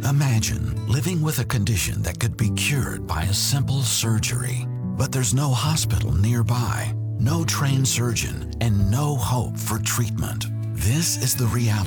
Imagine living with a condition that could be cured by a simple surgery, but there's no hospital nearby, no trained surgeon, and no hope for treatment. This is the reality